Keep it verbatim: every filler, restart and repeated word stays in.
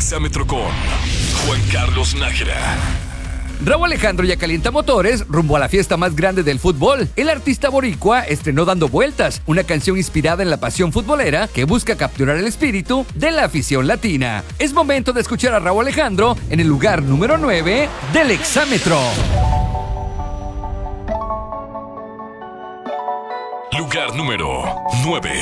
Exámetro con Juan Carlos Nájera. Rauw Alejandro ya calienta motores rumbo a la fiesta más grande del fútbol. El artista boricua estrenó Dando Vueltas, una canción inspirada en la pasión futbolera que busca capturar el espíritu de la afición latina. Es momento de escuchar a Rauw Alejandro en el lugar número nueve del Exámetro. Lugar número nueve.